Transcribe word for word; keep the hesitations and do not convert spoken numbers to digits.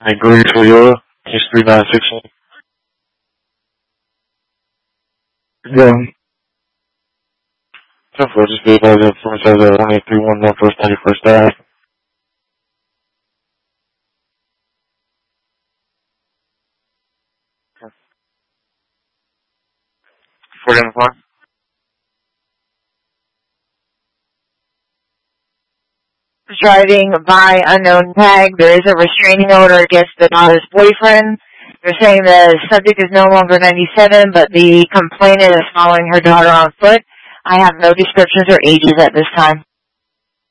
I agree for you. Case three nine six one. Yeah. ten four, just be advised that someone says that one eight three one Northwest ninety-first Ave. forty-one. Driving by unknown tag. There is a restraining order against the daughter's boyfriend. They're saying the subject is no longer ninety-seven, but the complainant is following her daughter on foot. I have no descriptions or ages at this time.